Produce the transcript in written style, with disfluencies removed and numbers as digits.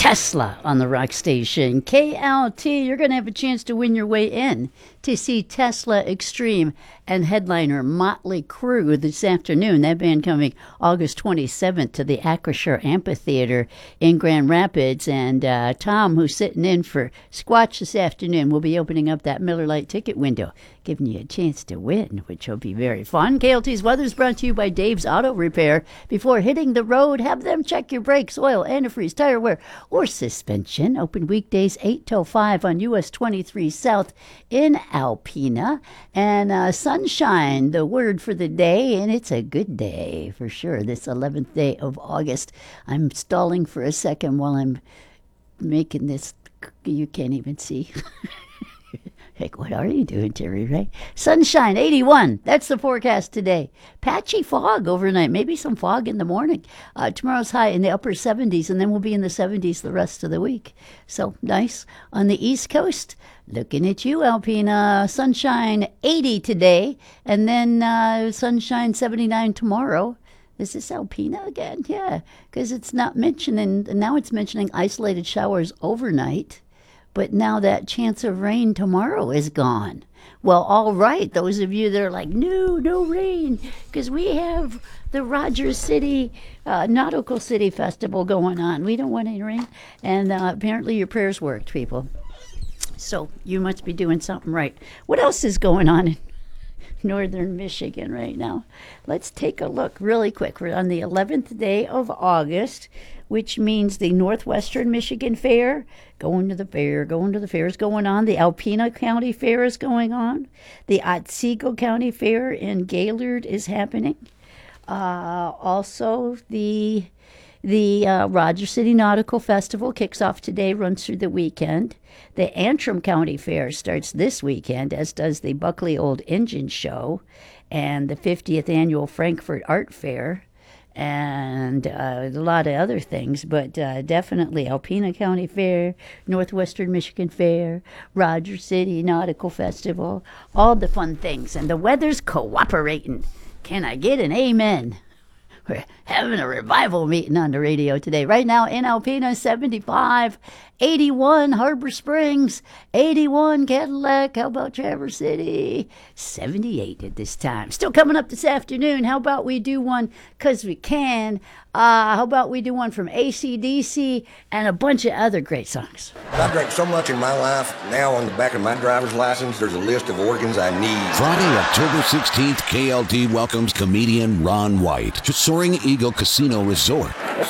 Tesla on the rock station. KLT, you're going to have a chance to win your way in to see Tesla Extreme and headliner Motley Crue this afternoon. That band coming August 27th to the Acrisure Amphitheater in Grand Rapids. And Tom, who's sitting in for Squatch this afternoon, will be opening up that Miller Lite ticket window, giving you a chance to win, which will be very fun. KLT's weather is brought to you by Dave's Auto Repair. Before hitting the road, have them check your brakes, oil, antifreeze, tire wear, or suspension. Open weekdays 8 till 5 on US 23 South in Alpena. And sunshine, the word for the day, and it's a good day for sure. This 11th day of August. I'm stalling for a second while I'm making this. You can't even see. Heck, what are you doing, Terry, right? Sunshine, 81. That's the forecast today. Patchy fog overnight. Maybe some fog in the morning. Tomorrow's high in the upper 70s, and then we'll be in the 70s the rest of the week. So nice. On the East Coast, looking at you, Alpena. Sunshine, 80 today, and then sunshine, 79 tomorrow. Is this Alpena again? Yeah, because it's not mentioning, now it's mentioning isolated showers overnight. But now that chance of rain tomorrow is gone. Well, all right, those of you that are like, no rain, because we have the Rogers City Nautical City Festival going on. We don't want any rain. And apparently your prayers worked, people. So you must be doing something right. What else is going on in northern Michigan right now? Let's take a look really quick. We're on the 11th day of August, which means the Northwestern Michigan Fair, going to the fair is going on. The Alpena County Fair is going on. The Otsego County Fair in Gaylord is happening. Also, the Rogers City Nautical Festival kicks off today, runs through the weekend. The Antrim County Fair starts this weekend, as does the Buckley Old Engine Show and the 50th Annual Frankfurt Art Fair, and a lot of other things, but definitely Alpena County Fair, Northwestern Michigan Fair, Rogers City Nautical Festival, all the fun things. And the weather's cooperating. Can I get an amen? We're having a revival meeting on the radio today. Right now in Alpena, 75, 81 Harbor Springs, 81 Cadillac. How about Traverse City? 78 at this time. Still coming up this afternoon. How about we do one, because we can. How about we do one from AC/DC and a bunch of other great songs. I've drank so much in my life. Now on the back of my driver's license, there's a list of organs I need. Friday, October 16th, KLT welcomes comedian Ron White to Soaring Eagle Casino Resort.